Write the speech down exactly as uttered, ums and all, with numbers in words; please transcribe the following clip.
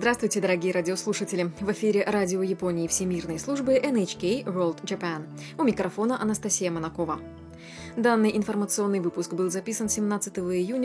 Здравствуйте, дорогие радиослушатели! В эфире радио Японии Всемирной службы эн эйч кей World Japan. У микрофона Анастасия Монакова. Данный информационный выпуск был записан семнадцатого июня